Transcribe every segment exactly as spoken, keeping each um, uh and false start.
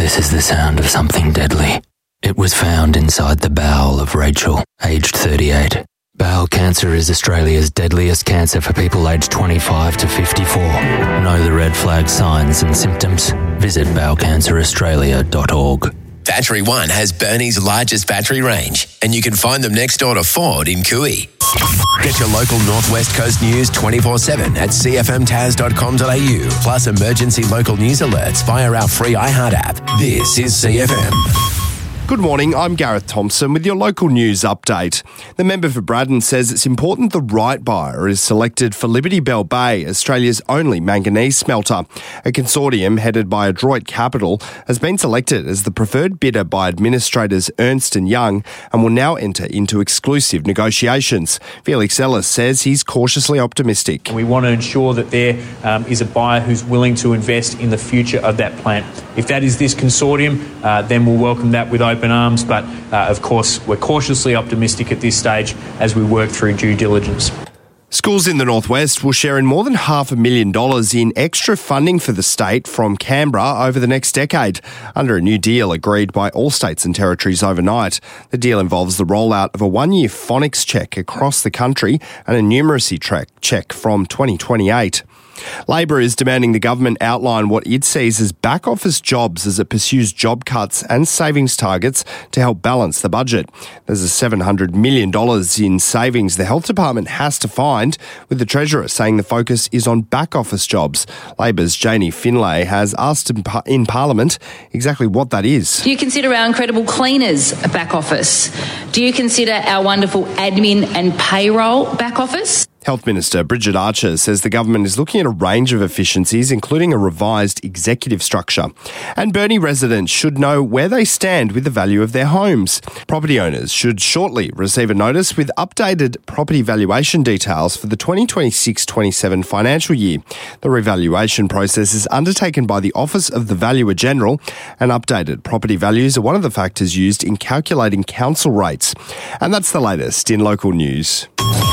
This is the sound of something deadly. It was found inside the bowel of Rachel, aged thirty-eight. Bowel cancer is Australia's deadliest cancer for people aged twenty-five to fifty-four. Know the red flag signs and symptoms? Visit bowel cancer australia dot org. Battery One has Burnie's largest battery range, and you can find them next door to Ford in Cooey. Get your local Northwest Coast news twenty-four seven at c f m tas dot com dot a u, plus emergency local news alerts via our free iHeart app. This is C F M. Good morning, I'm Gareth Thompson with your local news update. The member for Braddon says it's important the right buyer is selected for Liberty Bell Bay, Australia's only manganese smelter. A consortium headed by Adroit Capital has been selected as the preferred bidder by administrators Ernst and Young and will now enter into exclusive negotiations. Felix Ellis says he's cautiously optimistic. We want to ensure that there um, is a buyer who's willing to invest in the future of that plant. If that is this consortium, uh, then we'll welcome that with open arms, but uh, of course we're cautiously optimistic at this stage as we work through due diligence. Schools in the Northwest will share in more than half a million dollars in extra funding for the state from Canberra over the next decade, under a new deal agreed by all states and territories overnight. The deal involves the rollout of a one-year phonics check across the country and a numeracy check from twenty twenty-eight. Labor is demanding the government outline what it sees as back-office jobs as it pursues job cuts and savings targets to help balance the budget. There's a seven hundred million dollars in savings the Health Department has to find, with the Treasurer saying the focus is on back-office jobs. Labor's Janie Finlay has asked in, par- in Parliament exactly what that is. Do you consider our incredible cleaners a back office? Do you consider our wonderful admin and payroll back office? Health Minister Bridget Archer says the government is looking at a range of efficiencies, including a revised executive structure. And Burnie residents should know where they stand with the value of their homes. Property owners should shortly receive a notice with updated property valuation details for the twenty twenty-six twenty-seven financial year. The revaluation process is undertaken by the Office of the Valuer General, and updated property values are one of the factors used in calculating council rates. And that's the latest in local news.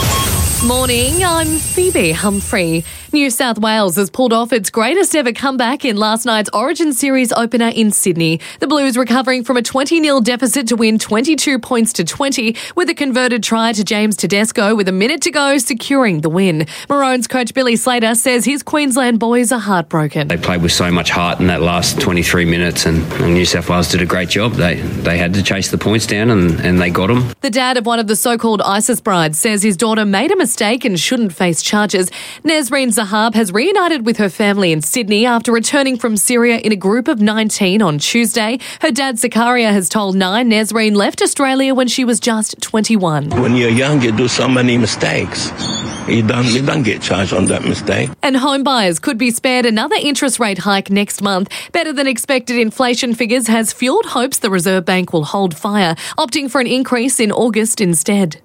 Morning, I'm Phoebe Humphrey. New South Wales has pulled off its greatest ever comeback in last night's Origin Series opener in Sydney. The Blues recovering from a twenty nil deficit to win twenty-two points to twenty, with a converted try to James Tedesco with a minute to go, securing the win. Maroons coach Billy Slater says his Queensland boys are heartbroken. They played with so much heart in that last twenty-three minutes, and, and New South Wales did a great job. They they had to chase the points down, and, and they got them. The dad of one of the so-called ISIS brides says his daughter made a mistake and shouldn't face charges. Nesreen Zahab has reunited with her family in Sydney after returning from Syria in a group of nineteen on Tuesday. Her dad Zakaria has told Nine Nesreen left Australia when she was just twenty-one. When you're young, you do so many mistakes. You don't, you don't get charged on that mistake. And home buyers could be spared another interest rate hike next month. Better than expected inflation figures has fueled hopes the Reserve Bank will hold fire, opting for an increase in August instead.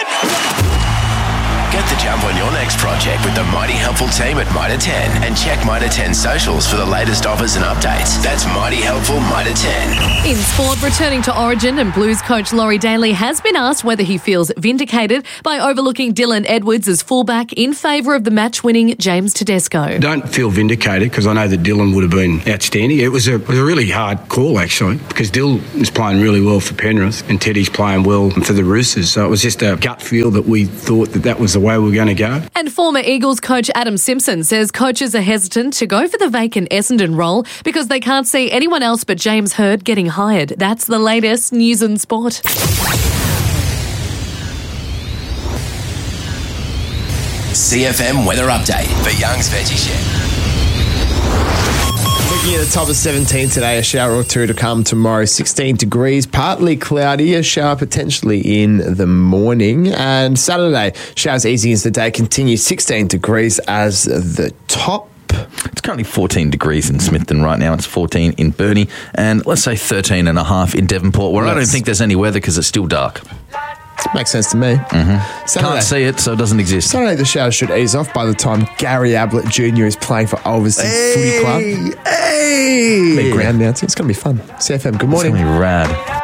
Get the jump on your next project with the Mighty Helpful team at Mitre ten, and check Mitre ten socials for the latest offers and updates. That's Mighty Helpful Mitre ten. In sport, returning to Origin, and Blues coach Laurie Daly has been asked whether he feels vindicated by overlooking Dylan Edwards as fullback in favour of the match-winning James Tedesco. I don't feel vindicated because I know that Dylan would have been outstanding. It was a, it was a really hard call, actually, because Dylan is playing really well for Penrith and Teddy's playing well for the Roosters. So it was just a gut feel that we thought that that was the way we were going to go. And former Eagles coach Adam Simpson says coaches are hesitant to go for the vacant Essendon role because they can't see anyone else but James Hird getting hired. That's the latest news and sport. C F M weather update for Young's Veggie Shed. Looking at the top of seventeen today, a shower or two to come tomorrow. sixteen degrees, partly cloudy, a shower potentially in the morning. And Saturday, showers easing as the day continues. sixteen degrees as the top. It's currently fourteen degrees in Smithton right now. It's fourteen in Burnie, and let's say thirteen and a half in Devonport, where That's, I don't think there's any weather because it's still dark. Makes sense to me. Mm-hmm. Saturday, Can't see it, so it doesn't exist. Saturday, the showers should ease off by the time Gary Ablett Junior is playing for Ulverston hey, Footy Club. Hey! Big ground announcing. It's going to be fun. C F M, good morning. It's going to be rad.